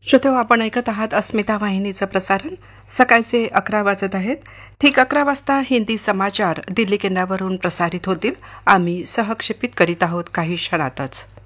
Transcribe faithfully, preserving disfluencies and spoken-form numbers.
श्रोतेहो, आपण ऐकत आहात अस्मिता वाहिनीचं प्रसारण. सकाळचे अकरा वाजत आहेत. ठीक अकरा वाजता हिंदी समाचार दिल्ली केंद्रावरून प्रसारित होतील. आम्ही सहक्षेपित करीत आहोत काही क्षणातच.